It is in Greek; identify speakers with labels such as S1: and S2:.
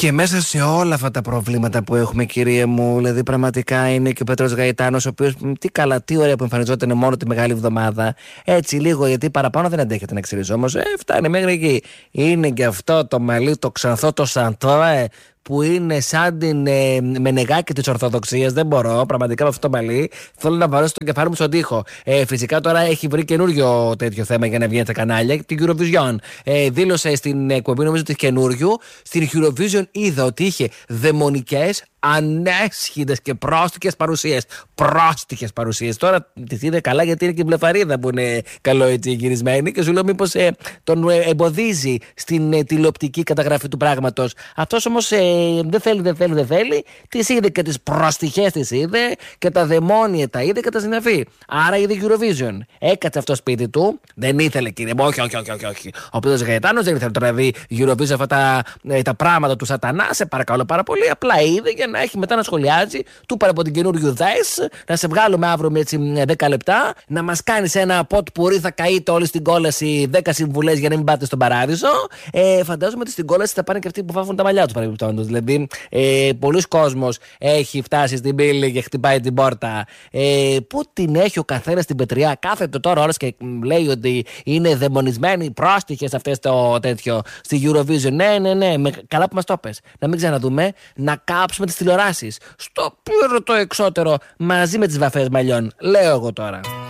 S1: Και μέσα σε όλα αυτά τα προβλήματα που έχουμε, κυρία μου, δηλαδή πραγματικά είναι και ο Πέτρος Γαϊτάνος, ο οποίος τι καλά, τι ωραία που εμφανιζόταν μόνο τη Μεγάλη Εβδομάδα. Έτσι λίγο, γιατί παραπάνω δεν αντέχεται να ξέρεις όμως. Φτάνει μέχρι εκεί. Είναι και αυτό το μαλλί, το ξανθό, το σαντό, που είναι σαν την Μενεγάκη της Ορθοδοξίας. Δεν μπορώ, πραγματικά με αυτό το μαλλί. Θέλω να βαρώσω το κεφάλι μου στον τοίχο. Φυσικά τώρα έχει βρει καινούριο τέτοιο θέμα για να βγει στα κανάλια, την Eurovision. Δήλωσε στην εκπομπή, νομίζω, της καινούριου. Στην Eurovision είδα ότι είχε δαιμονικές, ανέσχυτες και πρόστιχες παρουσίες. Πρόστιχες παρουσίες. Τώρα τις είδε καλά, γιατί είναι και η μπλεφαρίδα που είναι καλό έτσι γυρισμένη, και σου λέω μήπως τον εμποδίζει στην τηλεοπτική καταγραφή του πράγματος. Αυτός όμως δεν θέλει. Τις είδε και τις πρόστιχες τις είδε και τα δαιμόνια τα είδε και τα συναφή. Άρα είδε Eurovision. Έκατσε αυτό σπίτι του. Δεν ήθελε, κύριε μου, όχι. Ο Πέτρος Γαϊτάνος δεν ήθελε τώρα να δει Eurovision αυτά τα πράγματα του σατανά. Σε παρακαλώ πάρα πολύ. Απλά είδε για να έχει μετά να σχολιάζει. Του πάρε από την καινούργια δες. Να σε βγάλουμε αύριο με έτσι 10 λεπτά. Να μας κάνεις ένα ποτ πουρί, θα καείτε όλοι στην κόλαση 10 συμβουλές για να μην πάτε στον παράδεισο. Φαντάζομαι ότι στην κόλαση θα πάνε και αυτοί που βάφουν τα μαλλιά του παρεμπιπτόντως. Δηλαδή, πολλοί κόσμος έχει φτάσει στην πύλη και χτυπάει την πόρτα. Πού την έχει ο καθένας στην πετριά. Κάθεται τώρα ώρες και λέει ότι είναι δαιμονισμένοι, πρόστιχες αυτές το τέτοιο στη Eurovision. Ναι, καλά που μας το πες. Να μην ξαναδούμε, να κάψουμε τις τηλεοράσεις στο πύρο το εξώτερο μαζί με τις βαφές μαλλιών. Λέω εγώ τώρα.